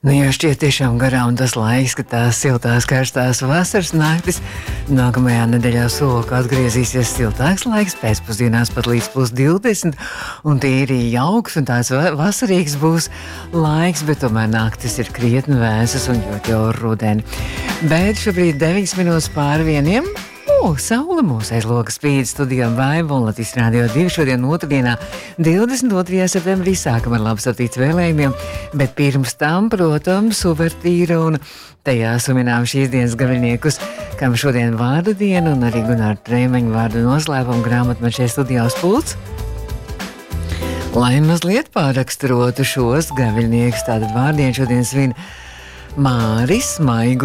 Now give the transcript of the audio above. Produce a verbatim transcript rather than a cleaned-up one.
Nu, jau šķiet tiešām garām tas laiks, ka tās siltās, karstās vasaras naktis. Nākamajā nedēļā sola, ka atgriezīsies siltāks laiks, pēcpusdienās pat līdz plus divdesmit, un tīri jauks un tāds vasarīgs būs laiks, bet tomēr naktis ir krietni vēsas un ļoti jau rudeni. Bet šobrīd deviņas minūtes pāri vieniem. O, saule mūs aiz loka spīd studijām Vaiva un Latvijas Rādio divi šodien otrdienā, divdesmit otrajā septembrī sākam ar labsatīts vēlējumiem, bet pirms tam, protams, uvertīra un tajā suminām šīs dienas gaviniekus, kam šodien vārdu diena un arī Gunāra Trēmeņa vārdu noslēpuma grāmatu man šeit studijā uz pults. Lai mazliet pārraksturotu šos gaviniekus, tātad vārdien šodien svin Māris, Maigu,